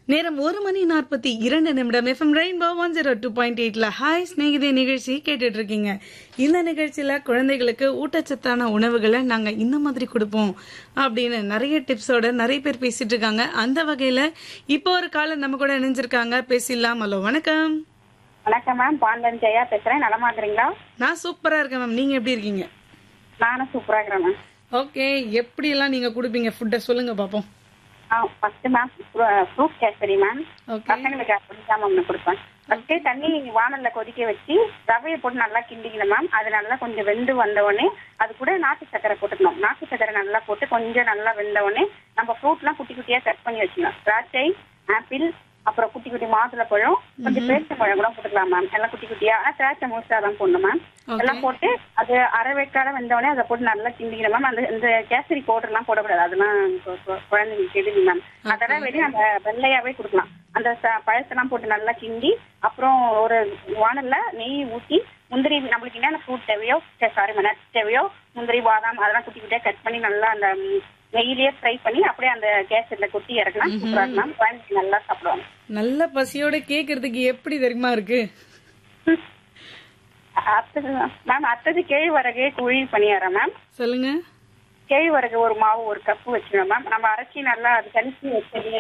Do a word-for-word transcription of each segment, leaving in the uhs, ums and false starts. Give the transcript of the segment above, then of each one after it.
நேரம் ஒரு மணி நாற்பத்தி இரண்டு நிமிடம் FM rainbow one zero two point எயிட்ல ஹாய் ஸ்நேகிதே நிகழ்ச்சி கேட்டுட்டு இருக்கீங்க. இந்த நிகழ்ச்சியில குழந்தைகளுக்கு ஊட்டச்சத்தான உணவுகளை நாங்க இந்த மாதிரி கொடுப்போம் அப்படின்னு நிறைய டிப்ஸோட நிறைய பேர் பேசிட்டு இருக்காங்க. அந்த வகையில இப்போ ஒரு காலம் நம்ம கூட இணைஞ்சிருக்காங்க, பேசிடலாம். ஹலோ, வணக்கம். வணக்கம் மேம், பாண்டன் ஜெயா பேசுறேன். நலமா இருக்கிறீங்களா? நான் சூப்பரா இருக்கேன் மேம், நீங்க எப்படி இருக்கீங்க? நானும் சூப்பரா இருக்கிறேன் மேம். ஓகே, எப்படி எல்லாம் நீங்க கொடுப்பீங்க ஃபுட்டை சொல்லுங்க பாப்போம். ஆ first ma'am fruit kesari ma'am. Okay, பசங்களுக்கு அப்படிதான் மேம் கொடுப்பேன். ஃபர்ஸ்ட் தண்ணி வானல்ல கொதிக்க வச்சு ரவையை போட்டு நல்லா கிண்டிக்கணும் மேம். அது நல்லா கொஞ்சம் வெந்து வந்த உடனே அது கூட நாட்டு சக்கரை போட்டுக்கணும். நாட்டு சக்கரை நல்லா போட்டு கொஞ்சம் நல்லா வெந்த உடனே நம்ம ஃப்ரூட்லாம் குட்டி குட்டியா கட் பண்ணி வச்சுக்கணும். திராட்சை, ஆப்பிள், அப்புறம் குட்டி குட்டி மாதுளை பழம், கொஞ்சம் பேரிச்சம் பழம் கூட போட்டுக்கலாம் மேம். எல்லாம் குட்டி குட்டியா. ஆனா திராட்சை மோஸ்டா தான் போடணும் மேம். எல்லாம் போட்டு அது அரை வேக்காட வெந்தவொடனே அதை போட்டு நல்லா கிண்டிக்கணும் மேம். அந்த இந்த கேசரி பவுடர் எல்லாம் போடக்கூடாது, அதெல்லாம் குழந்தைங்களுக்கு கெடுதி மேம். அதெல்லாம் வெளியே நம்ம வெள்ளையாவே கொடுக்கலாம். அந்த பழத்தெல்லாம் போட்டு நல்லா கிண்டி அப்புறம் ஒரு வானல்ல நெய் ஊற்றி முந்திரி நம்மளுக்கு என்னென்ன ஃப்ரூட் தேவையோ, சாரி நட்ஸ் தேவையோ, முந்திரி, பாதாம் அதெல்லாம் குட்டி குட்டியா கட் பண்ணி நல்லா அந்த நெய்யிலேயே ஃப்ரை பண்ணி அப்படியே அந்த கேசரில கொட்டி இறக்கலாம். சூப்பரா இருக்கலாம், குழந்தைங்க நல்லா சாப்பிடுவாங்க. நல்ல பசியோட கேக்குறதுக்கு எப்படி தெரியுமா இருக்கு? அடுத்தது மேம், அடுத்தது கேழ்வரகு குழி பணியாரம் மேம். சொல்லுங்க. கேழ்வரகு ஒரு மாவு ஒரு கப்பு வச்சுக்கணும் மேம். நம்ம அரைச்சி நல்லா அது கழிச்சு வச்சது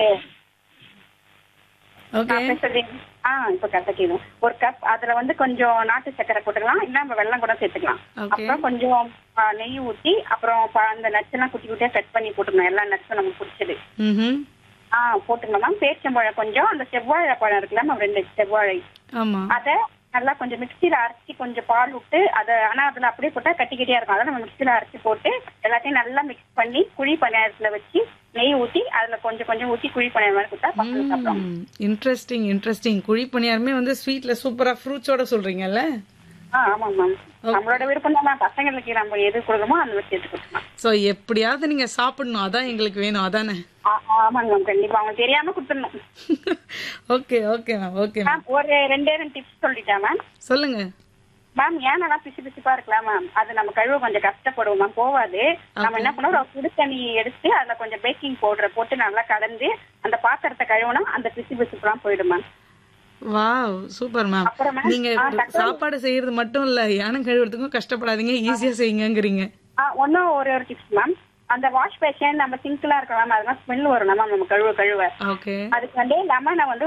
ஆ இப்ப கட்டக்கிடும் ஒரு கப். அதுல வந்து கொஞ்சம் நாட்டு சக்கரை போட்டுக்கலாம், இல்ல நம்ம வெல்லம் கூட சேர்த்துக்கலாம். அப்புறம் கொஞ்சம் நெய் ஊற்றி அப்புறம் அந்த நட்ஸ் எல்லாம் குட்டி குட்டியா கட் பண்ணி போட்டுக்கணும். எல்லா நட்ஸும் நமக்கு பிடிச்சது ஆ போட்டுக்கணும் மேம். பேரிச்சம்பழம் கொஞ்சம், அந்த செவ்வாழை பழம் இருக்குல்ல மேம், ரெண்டு செவ்வாழை, அதை நல்லா கொஞ்சம் மிக்சியில அரைச்சி கொஞ்சம் பால் விட்டு அதை, ஆனா அதுல அப்படியே போட்டா கட்டி கட்டியா இருக்கும். அதை நம்ம மிக்சியில அரைச்சி போட்டு எல்லாத்தையும் நல்லா மிக்ஸ் பண்ணி குழி பணியாரத்துல வச்சு நெய் ஊற்றி அதுல கொஞ்சம் கொஞ்சம் ஊற்றி குழி பணியாரம் மாதிரி கொடுத்தா பசங்க சாப்பிடுவாங்க. இன்ட்ரெஸ்டிங் இன்ட்ரெஸ்டிங் குழி பணியாரமே வந்து ஸ்வீட்ல சூப்பரா ஃப்ரூட்ஸோட சொல்றீங்கல்ல? ஆ ஆமாம் மேம், நம்மளோட விருப்பம் தான். பசங்களுக்கு நம்ம எது கொடுக்கணுமோ அந்த வச்சு எடுத்து கொடுக்கலாம். சோ எப்படியாவது நீங்க சாப்பிடணும், அதான் எங்களுக்கு வேணும், அதானே? ஆமாங்க மேம், கண்டிப்பா அவங்க தெரியாம கொடுத்துடணும். Okay okay ma'am, okay ma'am. ஒரு ரெண்டே ரெண்டு டிப்ஸ் சொல்லிட்டேன் மேம். சொல்லுங்க மேம். ஏனெல்லாம் பிசு பிசுப்பா இருக்கலாம் மேம், அது நம்ம கழுவ கொஞ்சம் கஷ்டப்படுவோம் மேம், போவாது. நம்ம என்ன பண்ணுவோம், ஒரு சுடு தண்ணி எடுத்து அதுல கொஞ்சம் பேக்கிங் பவுடரை போட்டு நல்லா கலந்து அந்த பாத்திரத்தை கழுவுனா அந்த பிசு பிசுப்புலாம் போயிடும் மேம். Wow, super ma'am. நீங்க சாப்பாடு செய்யறது மட்டும் இல்ல, யானை கழுவுறதுக்கும் கஷ்டப்படாதீங்க, ஈஸியா செய்யுங்கிறீங்க. ஒன்னும் ஒரு ஒரு டிப்ஸ் மேம். அந்த வாஷ் பேஷன் நம்ம சிங்க்லாம் இருக்கலாம், அதெல்லாம் ஸ்மெல் வரும் மேம் நம்ம கழுவ கழுவ. அதுக்கு வந்து லெமனை வந்து